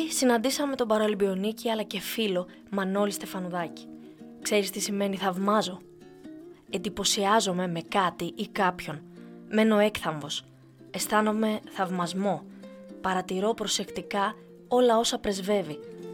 Εκεί συναντήσαμε τον παραολυμπιονίκη αλλά και φίλο Μανώλη Στεφανουδάκη. Ξέρεις τι σημαίνει θαυμάζω? Εντυπωσιάζομαι με κάτι ή κάποιον. Μένω έκθαμβος. Αισθάνομαι θαυμασμό. Παρατηρώ προσεκτικά όλα όσα πρεσβεύει.